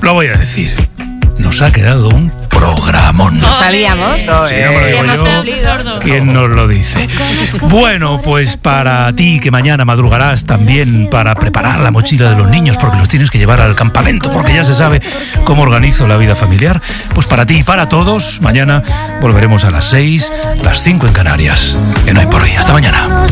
Lo voy a decir. Nos ha quedado un programón. Lo sabíamos. Sí, no me lo digo yo. ¿Quién nos lo dice? Bueno, pues para ti que mañana madrugarás también para preparar la mochila de los niños porque los tienes que llevar al campamento porque ya se sabe cómo organizo la vida familiar, pues para ti y para todos, mañana volveremos a las 6, las 5 en Canarias. Que no hay por hoy. Hasta mañana.